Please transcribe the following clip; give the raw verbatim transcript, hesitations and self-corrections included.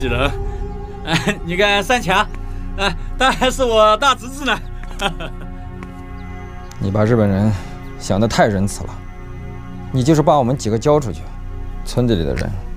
人，哎，你看三强，哎，但还是我大侄子呢。 你把日本人想得太仁慈了，你就是把我们几个交出去，村子里的人